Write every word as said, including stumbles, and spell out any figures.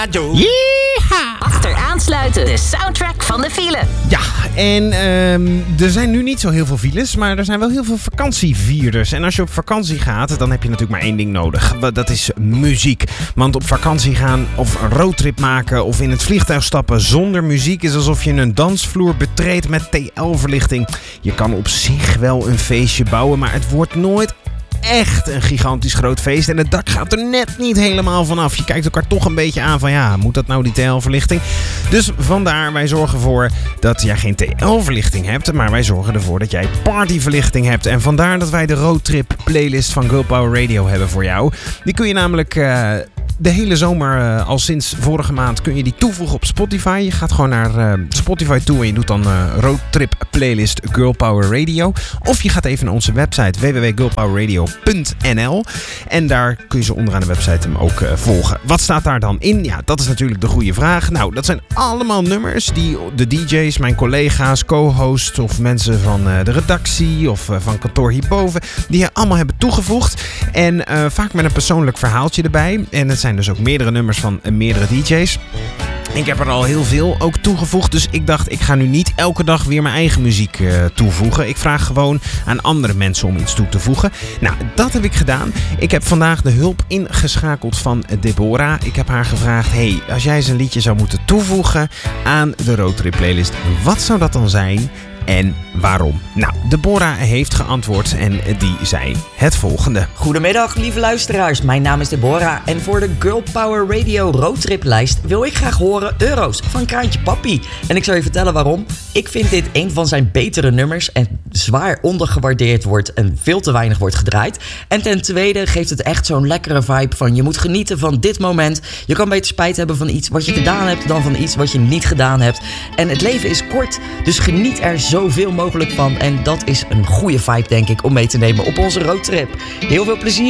Yeeha! Achter aansluiten, de soundtrack van de file. Ja, en uh, er zijn nu niet zo heel veel files, maar er zijn wel heel veel vakantievierders. En als je op vakantie gaat, dan heb je natuurlijk maar één ding nodig. Dat is muziek. Want op vakantie gaan of een roadtrip maken of in het vliegtuig stappen zonder muziek is alsof je een dansvloer betreedt met T L-verlichting. Je kan op zich wel een feestje bouwen, maar het wordt nooit echt een gigantisch groot feest. En het dak gaat er net niet helemaal vanaf. Je kijkt elkaar toch een beetje aan van ja, moet dat nou die T L-verlichting? Dus vandaar, wij zorgen ervoor dat jij geen T L-verlichting hebt, maar wij zorgen ervoor dat jij partyverlichting hebt. En vandaar dat wij de roadtrip playlist van Girl Power Radio hebben voor jou. Die kun je namelijk Uh, de hele zomer, uh, al sinds vorige maand, kun je die toevoegen op Spotify. Je gaat gewoon naar uh, Spotify toe en je doet dan uh, Roadtrip Playlist Girl Power Radio. Of je gaat even naar onze website w w w punt girl power radio punt n l. En daar kun je ze onderaan de website hem ook uh, volgen. Wat staat daar dan in? Ja, dat is natuurlijk de goede vraag. Nou, dat zijn allemaal nummers die de D J's, mijn collega's, co-hosts of mensen van uh, de redactie of uh, van kantoor hierboven, die allemaal hebben toegevoegd. En uh, vaak met een persoonlijk verhaaltje erbij. En het zijn dus ook meerdere nummers van uh, meerdere D J's. Ik heb er al heel veel ook toegevoegd, dus ik dacht ik ga nu niet elke dag weer mijn eigen muziek uh, toevoegen. Ik vraag gewoon aan andere mensen om iets toe te voegen. Nou, dat heb ik gedaan. Ik heb vandaag de hulp ingeschakeld van Deborah. Ik heb haar gevraagd, hey, als jij eens een liedje zou moeten toevoegen aan de Roadtrip playlist, wat zou dat dan zijn? En waarom? Nou, Deborah heeft geantwoord en die zei het volgende. Goedemiddag, lieve luisteraars. Mijn naam is Deborah en voor de Girl Power Radio Roadtrip-lijst wil ik graag horen Euro's van Kraantje Papi. En ik zal je vertellen waarom. Ik vind dit een van zijn betere nummers en zwaar ondergewaardeerd wordt en veel te weinig wordt gedraaid. En ten tweede geeft het echt zo'n lekkere vibe van je moet genieten van dit moment. Je kan beter spijt hebben van iets wat je gedaan hebt dan van iets wat je niet gedaan hebt. En het leven is kort, dus geniet er zoveel mogelijk van. En dat is een goede vibe, denk ik, om mee te nemen op onze roadtrip. Heel veel plezier!